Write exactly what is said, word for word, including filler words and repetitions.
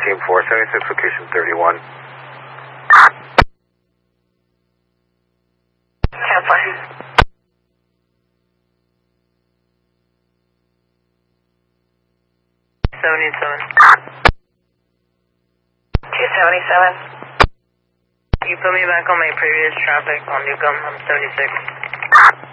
Team four, seventy-six, location thirty-one. Cancel. seventy-seven. two seventy-seven. You put me back on my previous traffic on Newcomb, I'm seventy-six.